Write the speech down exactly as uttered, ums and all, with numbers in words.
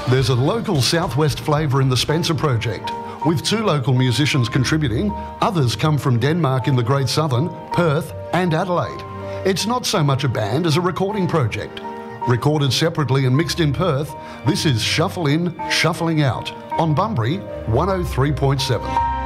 There's a local southwest flavour in the Spencer Project. With two local musicians contributing, others come from Denmark in the Great Southern, Perth and Adelaide. It's not so much a band as a recording project. Recorded separately and mixed in Perth, this is Shuffle In, Shuffling Out on Bunbury one oh three point seven.